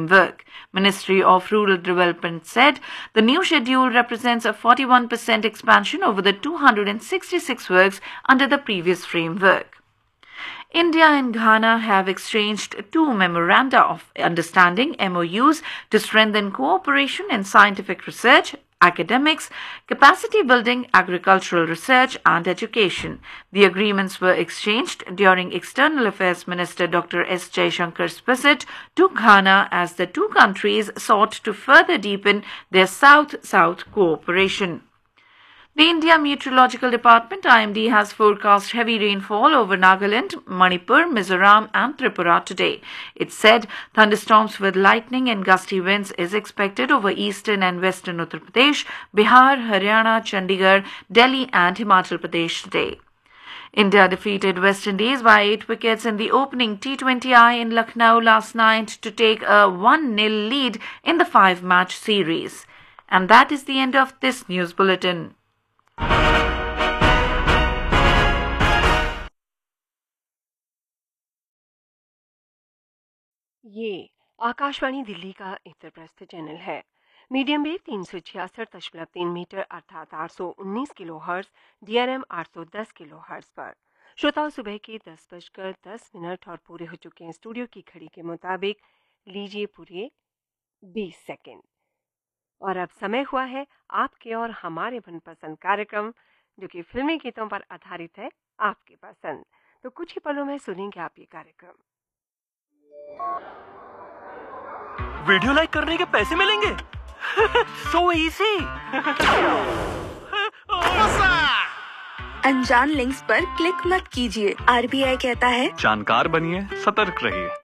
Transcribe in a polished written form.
framework. Ministry of Rural Development said the new schedule represents a 41% expansion over the 266 works under the previous framework. India and Ghana have exchanged 2 memoranda of understanding (MOUs) to strengthen cooperation in scientific research, academics, capacity building, agricultural research and education. The agreements were exchanged during External Affairs Minister Dr. S. Jaishankar's visit to Ghana as the two countries sought to further deepen their South-South cooperation. The India Meteorological Department (IMD) has forecast heavy rainfall over Nagaland, Manipur, Mizoram and Tripura today. It said thunderstorms with lightning and gusty winds is expected over eastern and western Uttar Pradesh, Bihar, Haryana, Chandigarh, Delhi and Himachal Pradesh today. India defeated West Indies by 8 wickets in the opening T20I in Lucknow last night to take a 1-0 lead in the 5-match series. And that is the end of this news bulletin. ये आकाशवाणी दिल्ली का Indraprastha channel है। Medium wave 366.3 metre अर्थात 819 kilohertz, DRM 810 kilohertz पर। श्रोताओं, सुबह के 10:10 और पूरे हो चुके हैं स्टूडियो की घड़ी के मुताबिक। लीजिए पूरे 20 सेकंड। और अब समय हुआ है आपके और हमारे मनपसंद कार्यक्रम, जो कि फिल्मी गीतों पर आधारित है, आपके पसंद। तो कुछ ही पलों में सुनेंगे आप ये कार्यक्रम। वीडियो लाइक करने के पैसे मिलेंगे? So easy. अनजान लिंक्स पर क्लिक मत कीजिए। RBI कहता है, जानकार बनिए, सतर्क रहिए।